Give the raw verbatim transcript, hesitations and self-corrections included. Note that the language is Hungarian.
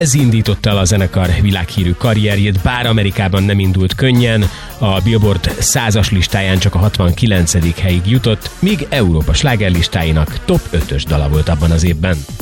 Ez indította el a zenekar világhírű karrierjét, bár Amerikában nem indult könnyen, a Billboard százas listáján csak a hatvankilencedik helyig jutott, míg Európa slágerlistáinak top ötös dala volt abban az évben.